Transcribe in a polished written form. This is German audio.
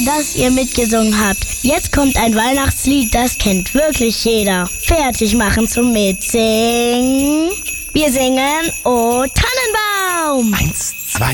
dass ihr mitgesungen habt. Jetzt kommt ein Weihnachtslied, das kennt wirklich jeder. Fertig machen zum Mitsingen. Wir singen O Tannenbaum. 1, 2.